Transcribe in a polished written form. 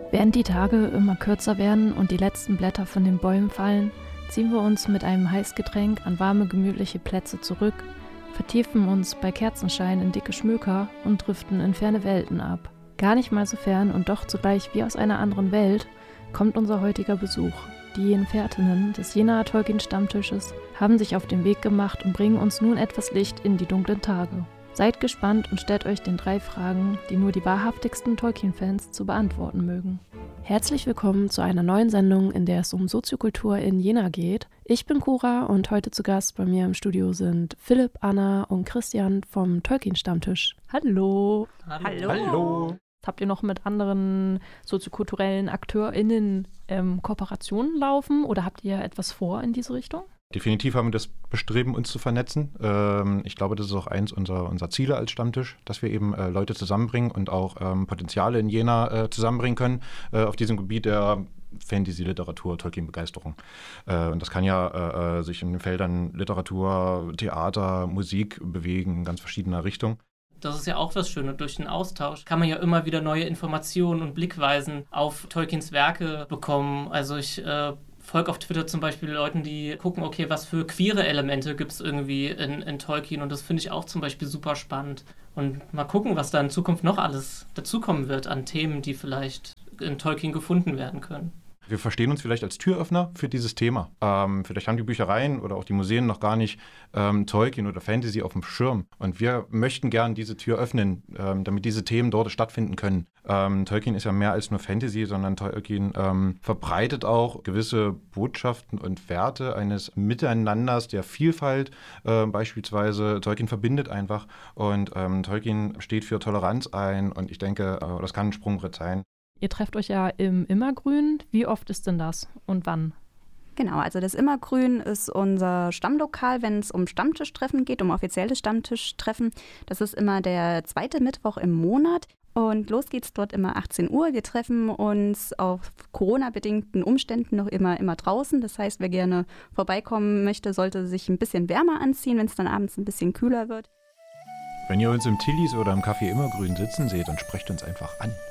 Während die Tage immer kürzer werden und die letzten Blätter von den Bäumen fallen, ziehen wir uns mit einem Heißgetränk an warme, gemütliche Plätze zurück, vertiefen uns bei Kerzenschein in dicke Schmöker und driften in ferne Welten ab. Gar nicht mal so fern und doch zugleich wie aus einer anderen Welt kommt unser heutiger Besuch. Die Gefährtinnen des Jenaer Tolkien-Stammtisches haben sich auf den Weg gemacht und bringen uns nun etwas Licht in die dunklen Tage. Seid gespannt und stellt euch den 3 Fragen, die nur die wahrhaftigsten Tolkien-Fans zu beantworten mögen. Herzlich willkommen zu einer neuen Sendung, in der es um Soziokultur in Jena geht. Ich bin Cora und heute zu Gast bei mir im Studio sind Philipp, Anna und Christian vom Tolkien-Stammtisch. Hallo! Hallo! Habt ihr noch mit anderen soziokulturellen AkteurInnen Kooperationen laufen oder habt ihr etwas vor in diese Richtung? Definitiv haben wir das Bestreben, uns zu vernetzen. Ich glaube, das ist auch eins unserer Ziele als Stammtisch, dass wir eben Leute zusammenbringen und auch Potenziale in Jena zusammenbringen können auf diesem Gebiet der Fantasy-Literatur, Tolkien-Begeisterung. Und das kann ja sich in den Feldern Literatur, Theater, Musik bewegen, in ganz verschiedener Richtung. Das ist ja auch was Schönes. Durch den Austausch kann man ja immer wieder neue Informationen und Blickweisen auf Tolkiens Werke bekommen. Also ich folge auf Twitter zum Beispiel Leuten, die gucken, okay, was für queere Elemente gibt es irgendwie in Tolkien, und das finde ich auch zum Beispiel super spannend. Und mal gucken, was da in Zukunft noch alles dazukommen wird an Themen, die vielleicht in Tolkien gefunden werden können. Wir verstehen uns vielleicht als Türöffner für dieses Thema. Vielleicht haben die Büchereien oder auch die Museen noch gar nicht Tolkien oder Fantasy auf dem Schirm. Und wir möchten gern diese Tür öffnen, damit diese Themen dort stattfinden können. Tolkien ist ja mehr als nur Fantasy, sondern Tolkien verbreitet auch gewisse Botschaften und Werte eines Miteinanders, der Vielfalt beispielsweise. Tolkien verbindet einfach und Tolkien steht für Toleranz ein, und ich denke, das kann ein Sprungbrett sein. Ihr trefft euch ja im Immergrün. Wie oft ist denn das und wann? Genau, also das Immergrün ist unser Stammlokal, wenn es um Stammtischtreffen geht, um offizielles Stammtischtreffen. Das ist immer der 2. Mittwoch im Monat. Und los geht's dort immer 18 Uhr. Wir treffen uns auf Corona-bedingten Umständen noch immer draußen. Das heißt, wer gerne vorbeikommen möchte, sollte sich ein bisschen wärmer anziehen, wenn es dann abends ein bisschen kühler wird. Wenn ihr uns im Tillis oder im Café Immergrün sitzen seht, dann sprecht uns einfach an.